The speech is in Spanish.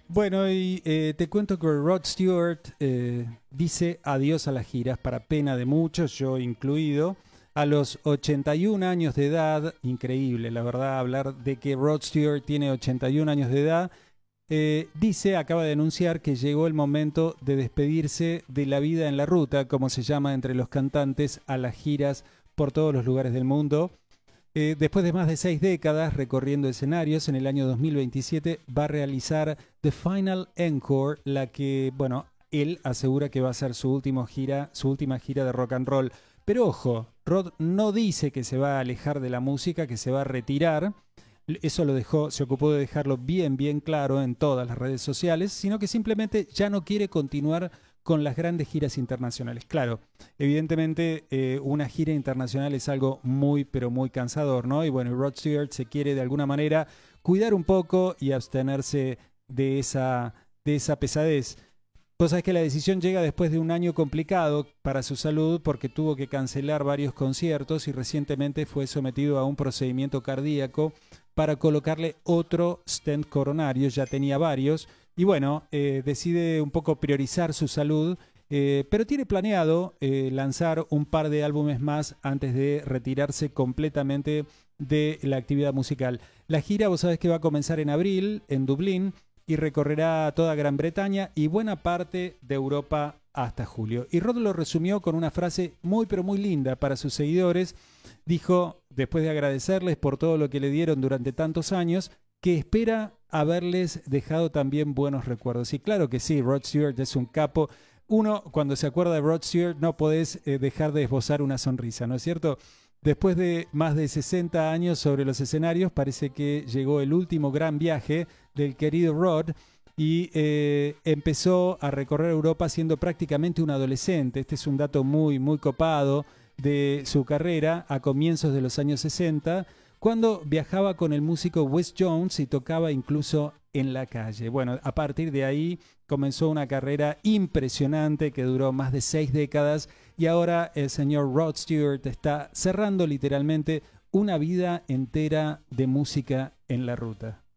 Bueno, y te cuento que Rod Stewart dice adiós a las giras para pena de muchos, yo incluido. A los 81 años de edad, increíble, la verdad, hablar de que Rod Stewart tiene 81 años de edad, acaba de anunciar que llegó el momento de despedirse de la vida en la ruta, como se llama entre los cantantes, a las giras por todos los lugares del mundo. Después de más de 6 décadas recorriendo escenarios, en el año 2027 va a realizar The Final Encore, la que, bueno, él asegura que va a ser su última gira de rock and roll. Pero ojo, Rod no dice que se va a alejar de la música, que se va a retirar. Eso se ocupó de dejarlo bien, bien claro en todas las redes sociales, sino que simplemente ya no quiere continuar con las grandes giras internacionales. Claro, evidentemente una gira internacional es algo muy, pero muy cansador, ¿no? Y bueno, Rod Stewart se quiere de alguna manera cuidar un poco y abstenerse de esa pesadez. Vos sabés que la decisión llega después de un año complicado para su salud porque tuvo que cancelar varios conciertos y recientemente fue sometido a un procedimiento cardíaco para colocarle otro stent coronario, ya tenía varios, y bueno, decide un poco priorizar su salud, pero tiene planeado lanzar un par de álbumes más antes de retirarse completamente de la actividad musical. La gira, vos sabés que va a comenzar en abril en Dublín y recorrerá toda Gran Bretaña y buena parte de Europa hasta julio. Y Rod lo resumió con una frase muy pero muy linda para sus seguidores. Dijo, después de agradecerles por todo lo que le dieron durante tantos años, que espera haberles dejado también buenos recuerdos. Y claro que sí, Rod Stewart es un capo. Uno, cuando se acuerda de Rod Stewart, no podés dejar de esbozar una sonrisa, ¿no es cierto? Después de más de 60 años sobre los escenarios, parece que llegó el último gran viaje del querido Rod y empezó a recorrer Europa siendo prácticamente un adolescente. Este es un dato muy, muy copado de su carrera a comienzos de los años 60, cuando viajaba con el músico Wes Jones y tocaba incluso en la calle. Bueno, a partir de ahí comenzó una carrera impresionante que duró más de 6 décadas y ahora el señor Rod Stewart está cerrando literalmente una vida entera de música en la ruta.